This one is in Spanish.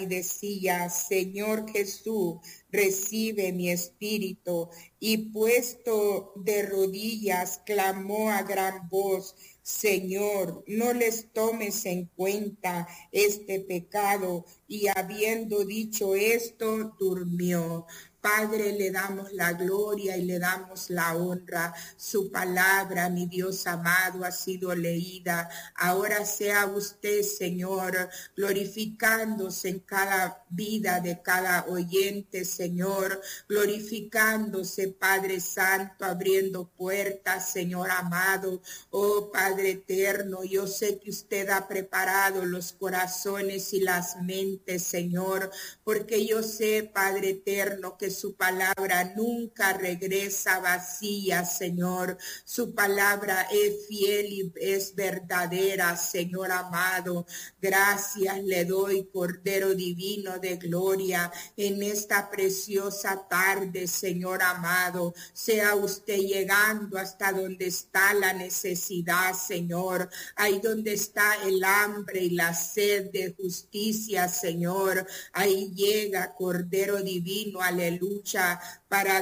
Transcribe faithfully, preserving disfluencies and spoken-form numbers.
y decía: Señor Jesús, recibe mi espíritu. Y puesto de rodillas, clamó a gran voz: Señor, no les tomes en cuenta este pecado. Y habiendo dicho esto, durmió. Padre, le damos la gloria y le damos la honra. Su palabra, mi Dios amado, ha sido leída. Ahora sea usted, Señor, glorificándose en cada vida de cada oyente, Señor, glorificándose, Padre Santo, abriendo puertas, Señor amado. Oh, Padre eterno, yo sé que usted ha preparado los corazones y las mentes, Señor, porque yo sé, Padre eterno, que su palabra nunca regresa vacía, Señor. Su palabra es fiel y es verdadera, Señor amado. Gracias le doy, Cordero Divino de Gloria, en esta preciosa tarde, Señor amado. Sea usted llegando hasta donde está la necesidad, Señor. Ahí donde está el hambre y la sed de justicia, Señor. Ahí llega, Cordero Divino, aleluya, para